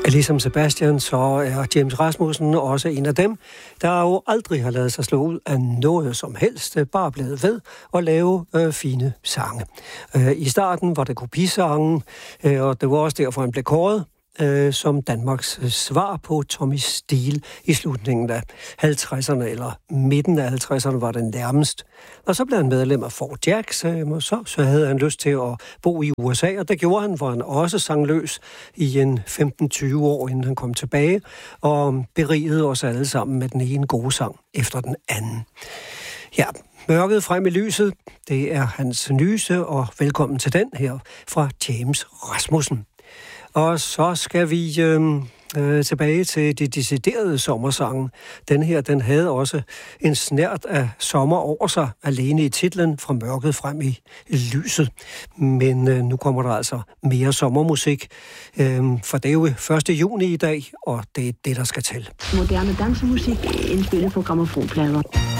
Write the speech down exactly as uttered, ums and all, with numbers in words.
Ligesom Sebastian, så er James Rasmussen også en af dem, der jo aldrig har ladet sig slå ud af noget som helst, bare blevet ved at lave øh, fine sange. Øh, I starten var det kopisangen, øh, og det var også derfor, han blev kåret øh, som Danmarks svar på Tommy Steele i slutningen af halvtredserne, eller midten af halvtredserne var det nærmest. Og så blev han medlem af Fort Jacks, øh, og så, så havde han lyst til at bo i U S A, og det gjorde han, hvor han også sang løs i en femten til tyve år, inden han kom tilbage, og berigede os alle sammen med den ene gode sang efter den anden. Ja, Mørket frem i lyset, det er hans nyeste, og velkommen til den her fra James Rasmussen. Og så skal vi øh, øh, tilbage til de deciderede sommersange. Den her, den havde også en snert af sommer over sig, alene i titlen Fra mørket frem i lyset. Men øh, nu kommer der altså mere sommermusik, øh, for det er jo første juni i dag, og det er det, der skal til. Moderne dansemusik indspillet på grammofonplader.